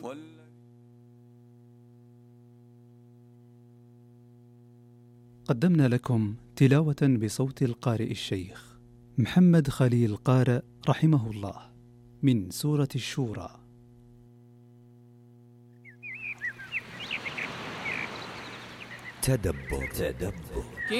قدمنا لكم تلاوة بصوت القارئ الشيخ محمد خليل قارئ رحمه الله من سورة الشورى. تدبر